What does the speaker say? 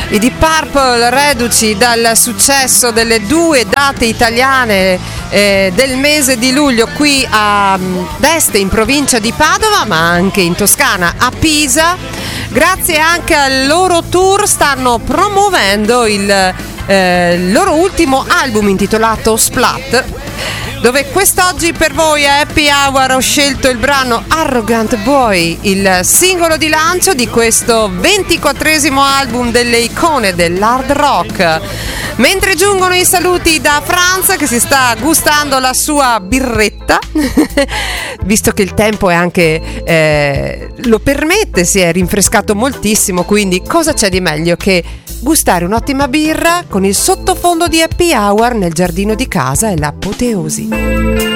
I Deep Purple, reduci dal successo delle 2 date italiane del mese di luglio qui a Este, in provincia di Padova, ma anche in Toscana, a Pisa. Grazie anche al loro tour stanno promuovendo il loro ultimo album intitolato Splat, dove quest'oggi per voi a Happy Hour ho scelto il brano Arrogant Boy, il singolo di lancio di questo 24esimo album delle icone dell'hard rock. Mentre giungono i saluti da Franz, che si sta gustando la sua birretta visto che il tempo è anche lo permette, si è rinfrescato moltissimo, quindi cosa c'è di meglio che gustare un'ottima birra con il sottofondo di Happy Hour nel giardino di casa? È l'apoteosi.